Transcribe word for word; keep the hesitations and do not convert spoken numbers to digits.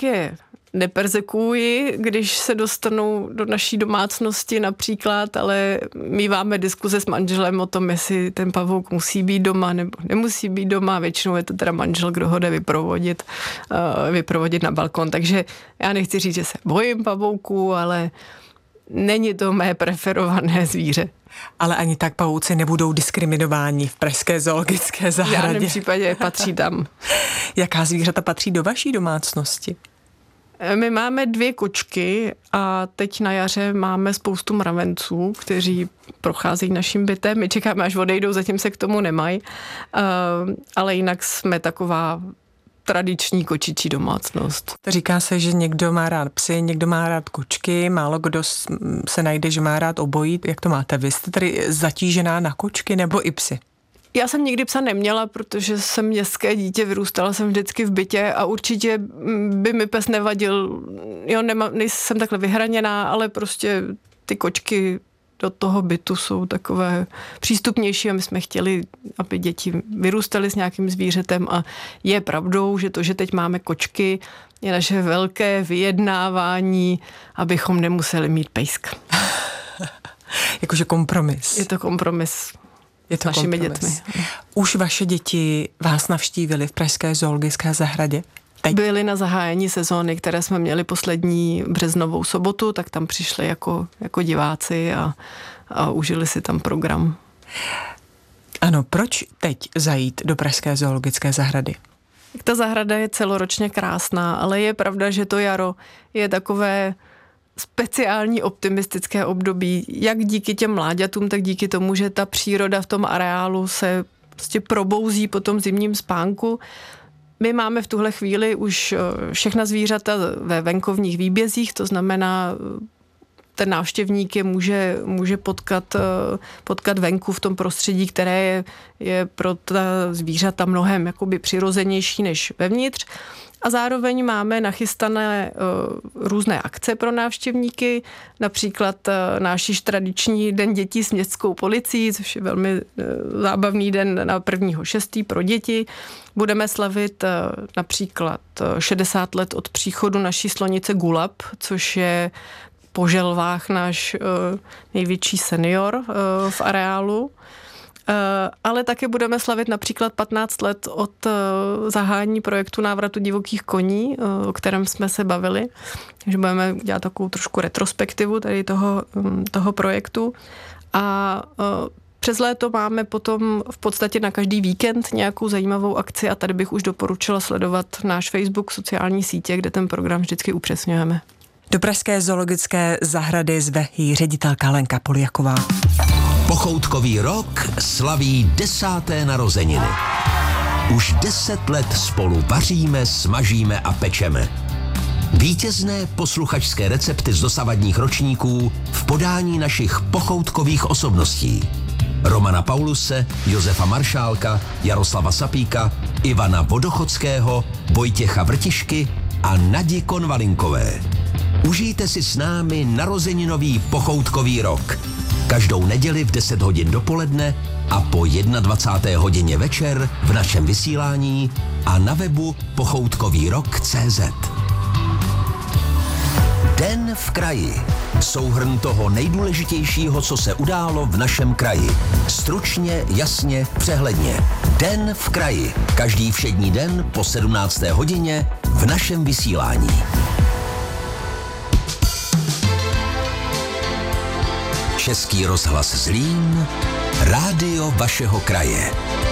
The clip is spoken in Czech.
nějak je neperzekuji, když se dostanou do naší domácnosti například, ale míváme diskuze s manželem o tom, jestli ten pavouk musí být doma nebo nemusí být doma. Většinou je to teda manžel, kdo ho jde vyprovodit, uh, vyprovodit na balkon. Takže já nechci říct, že se bojím pavouků, ale není to mé preferované zvíře. Ale ani tak pavouci nebudou diskriminováni v pražské zoologické zahradě. V žádném případě patří tam. Jaká zvířata patří do vaší domácnosti? My máme dvě kočky a teď na jaře máme spoustu mravenců, kteří procházejí naším bytem. My čekáme, až odejdou, zatím se k tomu nemají. Uh, ale jinak jsme taková tradiční kočičí domácnost. Říká se, že někdo má rád psy, někdo má rád kočky, málo kdo se najde, že má rád obojí. Jak to máte? Vy jste tady zatížená na kočky nebo i psy? Já jsem nikdy psa neměla, protože jsem městské dítě, vyrůstala jsem vždycky v bytě a určitě by mi pes nevadil. Jo, nema, nejsem takhle vyhraněná, ale prostě ty kočky do toho bytu jsou takové přístupnější a my jsme chtěli, aby děti vyrůstaly s nějakým zvířetem a je pravdou, že to, že teď máme kočky, je naše velké vyjednávání, abychom nemuseli mít pejska. Jakože kompromis. Je to kompromis. Je to našimi kompromis. dětmi. Už vaše děti vás navštívily v pražské zoologické zahradě? Teď? Byli na zahájení sezóny, které jsme měli poslední březnovou sobotu, tak tam přišli jako, jako diváci a, a užili si tam program. Ano, proč teď zajít do pražské zoologické zahrady? Ta zahrada je celoročně krásná, ale je pravda, že to jaro je takové speciální optimistické období, jak díky těm mláďatům, tak díky tomu, že ta příroda v tom areálu se prostě probouzí po tom zimním spánku. My máme v tuhle chvíli už všechna zvířata ve venkovních výbězích, to znamená, ten návštěvník je může, může potkat, potkat venku v tom prostředí, které je, je pro ta zvířata mnohem jakoby přirozenější než vevnitř. A zároveň máme nachystané uh, různé akce pro návštěvníky, například uh, náš již tradiční Den dětí s městskou policií, což je velmi uh, zábavný den na prvního šestý pro děti. Budeme slavit uh, například uh, šedesát let od příchodu naší slonice Gulab, což je po želvách náš uh, největší senior uh, v areálu. Uh, ale také budeme slavit například patnáct let od uh, zahájení projektu návratu divokých koní, uh, o kterém jsme se bavili. Takže budeme dělat takovou trošku retrospektivu tady toho, um, toho projektu. A uh, přes léto máme potom v podstatě na každý víkend nějakou zajímavou akci a tady bych už doporučila sledovat náš Facebook, sociální sítě, kde ten program vždycky upřesňujeme. Do pražské zoologické zahrady zve jí ředitelka Lenka Poljaková. Pochoutkový rok slaví desáté narozeniny. Už deset let spolu vaříme, smažíme a pečeme. Vítězné posluchačské recepty z dosavadních ročníků v podání našich pochoutkových osobností. Romana Pauluse, Josefa Maršálka, Jaroslava Sapíka, Ivana Vodochodského, Vojtěcha Vrtišky a Nadi Konvalinkové. Užijte si s námi narozeninový pochoutkový rok. Každou neděli v deset hodin dopoledne a po dvacáté jedné hodině večer v našem vysílání a na webu pochoutkový rok tečka cé zet. Den v kraji. Souhrn toho nejdůležitějšího, co se událo v našem kraji. Stručně, jasně, přehledně. Den v kraji. Každý všední den po sedmnácté hodině v našem vysílání. Český rozhlas Zlín, rádio vašeho kraje.